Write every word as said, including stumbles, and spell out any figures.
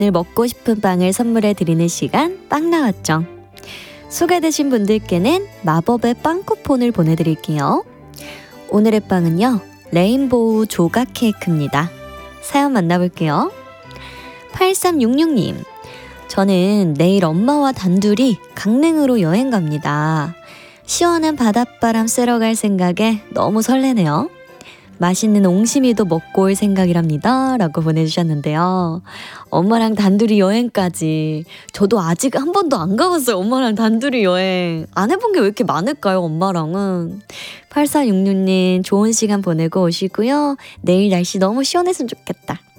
늘 먹고 싶은 빵을 선물해 드리는 시간 빵 나왔죠. 소개되신 분들께는 마법의 빵 쿠폰을 보내드릴게요. 오늘의 빵은요, 레인보우 조각 케이크입니다. 사연 만나볼게요. 팔삼육육 님, 저는 내일 엄마와 단둘이 강릉으로 여행 갑니다. 시원한 바닷바람 쐬러 갈 생각에 너무 설레네요. 맛있는 옹심이도 먹고 올 생각이랍니다. 라고 보내주셨는데요. 엄마랑 단둘이 여행까지. 저도 아직 한 번도 안 가봤어요. 엄마랑 단둘이 여행. 안 해본 게 왜 이렇게 많을까요? 엄마랑은. 팔사육육 님 좋은 시간 보내고 오시고요. 내일 날씨 너무 시원했으면 좋겠다.